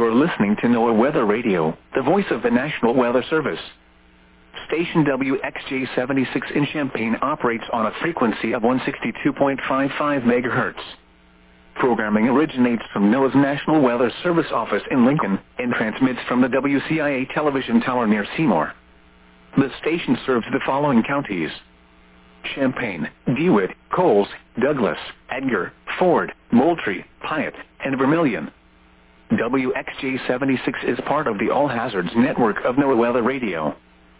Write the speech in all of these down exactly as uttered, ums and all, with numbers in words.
You're listening to NOAA Weather Radio, the voice of the National Weather Service. Station W X J seventy-six in Champaign operates on a frequency of one sixty-two point five five megahertz. Programming originates from NOAA's National Weather Service office in Lincoln and transmits from the W C I A television tower near Seymour. The station serves the following counties: Champaign, DeWitt, Coles, Douglas, Edgar, Ford, Moultrie, Piatt, and Vermilion. W X J seventy-six is part of the All Hazards network of NOAA Weather Radio.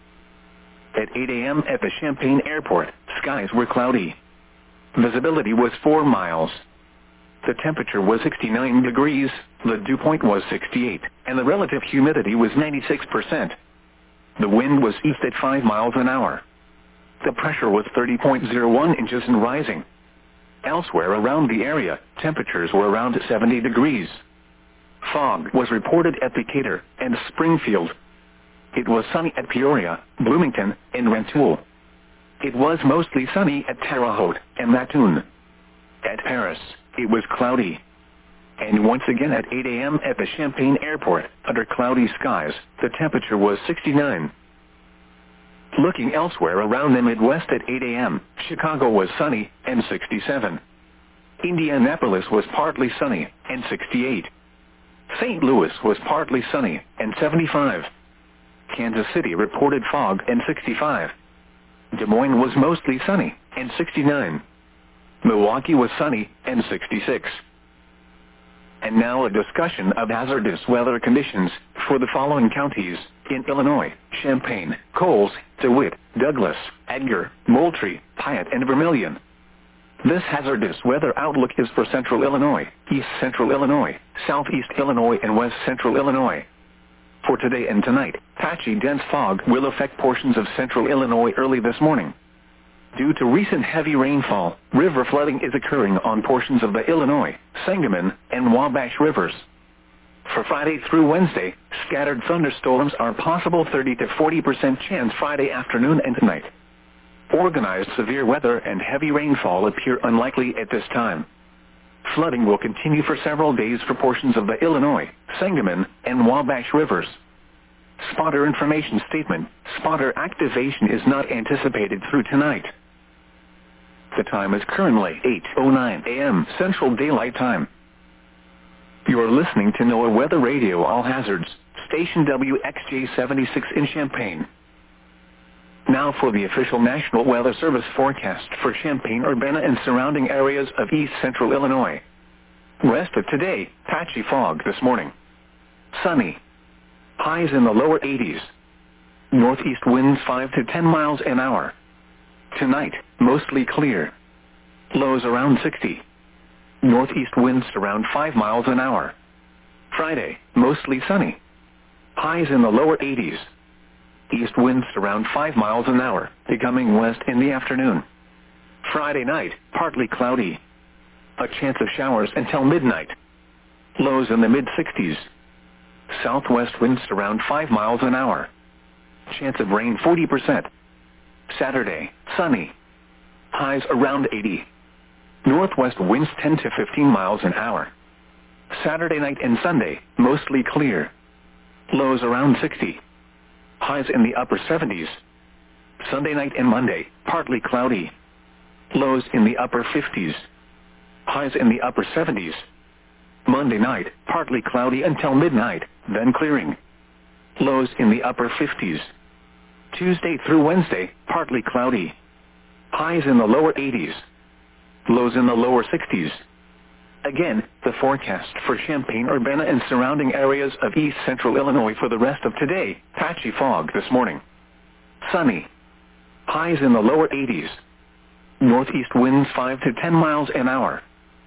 At eight a m at the Champaign Airport, skies were cloudy. Visibility was four miles. The temperature was sixty-nine degrees, the dew point was sixty-eight, and the relative humidity was ninety-six percent. The wind was east at five miles an hour. The pressure was thirty point zero one inches and rising. Elsewhere around the area, temperatures were around seventy degrees. Fog was reported at Decatur and Springfield. It was sunny at Peoria, Bloomington, and Rantoul. It was mostly sunny at Terre Haute and Mattoon. At Paris, it was cloudy. And once again at eight a m at the Champaign Airport, under cloudy skies, the temperature was sixty-nine. Looking elsewhere around the Midwest at eight a m, Chicago was sunny and sixty-seven. Indianapolis was partly sunny and sixty-eight. Saint Louis was partly sunny and seventy-five. Kansas City reported fog and sixty-five. Des Moines was mostly sunny and sixty-nine. Milwaukee was sunny and sixty-six. And now a discussion of hazardous weather conditions for the following counties in Illinois: Champaign, Coles, DeWitt, Douglas, Edgar, Moultrie, Piatt, and Vermilion. This hazardous weather outlook is for central Illinois, east central Illinois, southeast Illinois, and west central Illinois. For today and tonight, patchy dense fog will affect portions of central Illinois early this morning. Due to recent heavy rainfall, river flooding is occurring on portions of the Illinois, Sangamon, and Wabash rivers. For Friday through Wednesday, scattered thunderstorms are possible, thirty to forty percent chance Friday afternoon and tonight. Organized severe weather and heavy rainfall appear unlikely at this time. Flooding will continue for several days for portions of the Illinois, Sangamon, and Wabash rivers. Spotter information statement: spotter activation is not anticipated through tonight. The time is currently eight oh nine a m Central Daylight Time. You are listening to NOAA Weather Radio All Hazards, station W X J seventy-six in Champaign. Now for the official National Weather Service forecast for Champaign-Urbana and surrounding areas of east central Illinois. Rest of today, patchy fog this morning. Sunny. Highs in the lower eighties. Northeast winds five to ten miles an hour. Tonight, mostly clear. Lows around sixty. Northeast winds around five miles an hour. Friday, mostly sunny. Highs in the lower eighties. East winds around five miles an hour, becoming west in the afternoon. Friday night, partly cloudy. A chance of showers until midnight. Lows in the mid-sixties. Southwest winds around five miles an hour. Chance of rain forty percent. Saturday, sunny. Highs around eighty. Northwest winds ten to fifteen miles an hour. Saturday night and Sunday, mostly clear. Lows around sixty. Highs in the upper seventies. Sunday night and Monday, partly cloudy. Lows in the upper fifties. Highs in the upper seventies. Monday night, partly cloudy until midnight, then clearing. Lows in the upper fifties. Tuesday through Wednesday, partly cloudy. Highs in the lower eighties. Lows in the lower sixties. Again, the forecast for Champaign-Urbana and surrounding areas of east central Illinois for the rest of today: patchy fog this morning. Sunny. Highs in the lower eighties. Northeast winds five to ten miles an hour.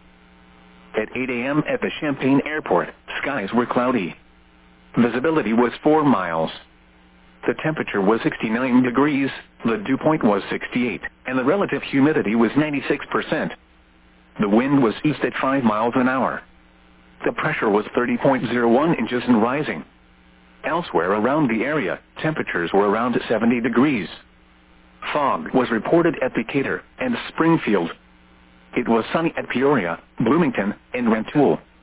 At eight a m at the Champaign Airport, skies were cloudy. Visibility was four miles. The temperature was sixty-nine degrees, the dew point was sixty-eight, and the relative humidity was ninety-six percent. The wind was east at five miles an hour. The pressure was thirty point zero one inches and rising. Elsewhere around the area, temperatures were around seventy degrees. Fog was reported at Decatur and Springfield. It was sunny at Peoria, Bloomington, and Rantoul.